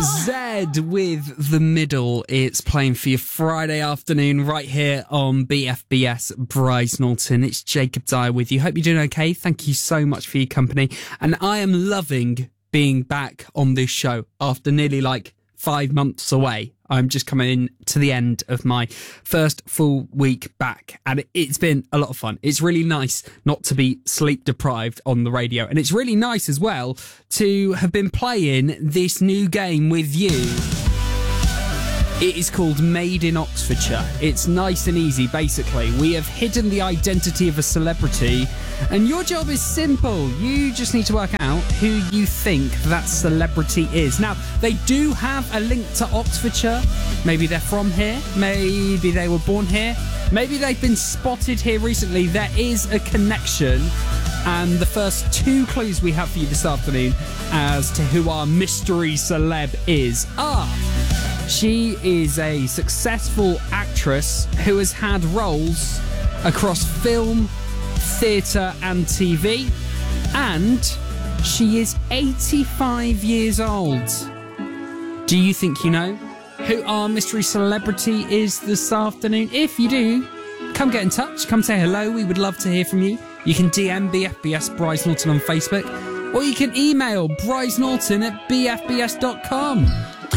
Z with The Middle. It's playing for you Friday afternoon right here on BFBS Bryce Norton. It's Jacob Dyer with you. Hope you're doing okay. Thank you so much for your company. And I am loving being back on this show after nearly 5 months away. I'm just coming in to the end of my first full week back, and it's been a lot of fun. It's really nice not to be sleep deprived on the radio, and it's really nice as well to have been playing this new game with you. It is called Made in Oxfordshire. It's nice and easy, basically. We have hidden the identity of a celebrity, and your job is simple. You just need to work out who you think that celebrity is. Now, they do have a link to Oxfordshire. Maybe they're from here. Maybe they were born here. Maybe they've been spotted here recently. There is a connection. And the first 2 clues we have for you this afternoon as to who our mystery celeb is are... she is a successful actress who has had roles across film, theatre and TV, and she is 85 years old. Do you think you know who our mystery celebrity is this afternoon? If you do, come get in touch, come say hello, we would love to hear from you. You can DM BFBS Bryce Norton on Facebook, or you can email brycenorton@bfbs.com.